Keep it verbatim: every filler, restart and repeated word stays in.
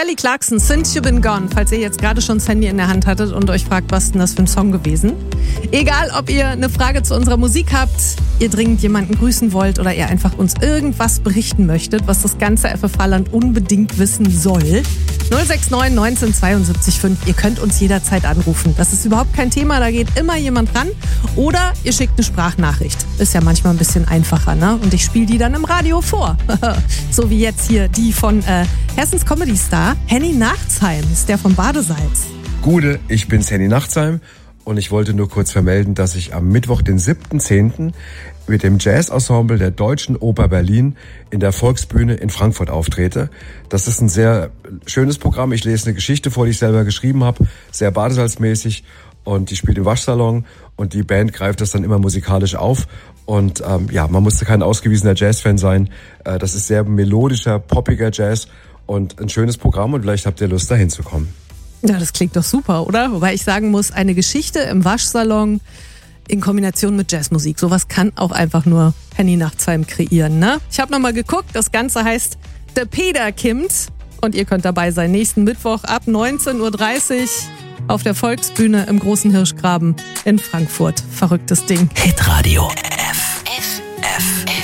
Kelly Clarkson, Since You've Been Gone, falls ihr jetzt gerade schon das Handy in der Hand hattet und euch fragt, was ist denn das für ein Song gewesen. Egal, ob ihr eine Frage zu unserer Musik habt, ihr dringend jemanden grüßen wollt oder ihr einfach uns irgendwas berichten möchtet, was das ganze F F H-Land unbedingt wissen soll. null sechs neun neunzehn zweiundsiebzig fünf. Ihr könnt uns jederzeit anrufen. Das ist überhaupt kein Thema, da geht immer jemand ran. Oder ihr schickt eine Sprachnachricht. Ist ja manchmal ein bisschen einfacher, ne? Und ich spiele die dann im Radio vor. So wie jetzt hier die von äh, Hessens Comedy-Star Henny Nachtsheim, ist der vom Badesalz. Gude, ich bin's, Henny Nachtsheim. Und ich wollte nur kurz vermelden, dass ich am Mittwoch, den siebten zehnten mit dem Jazz-Ensemble der Deutschen Oper Berlin in der Volksbühne in Frankfurt auftrete. Das ist ein sehr schönes Programm. Ich lese eine Geschichte vor, die ich selber geschrieben habe, sehr badesalzmäßig. Und die spielt im Waschsalon und die Band greift das dann immer musikalisch auf. Und ähm, ja, man musste kein ausgewiesener Jazz-Fan sein. Äh, das ist sehr melodischer, poppiger Jazz und ein schönes Programm. Und vielleicht habt ihr Lust, da hinzukommen. Ja, das klingt doch super, oder? Wobei ich sagen muss, eine Geschichte im Waschsalon in Kombination mit Jazzmusik. Sowas kann auch einfach nur Henny Nachtsheim kreieren, ne? Ich habe nochmal geguckt, das Ganze heißt The Peter Kind und ihr könnt dabei sein. Nächsten Mittwoch ab neunzehn Uhr dreißig auf der Volksbühne im Großen Hirschgraben in Frankfurt. Verrücktes Ding. Hitradio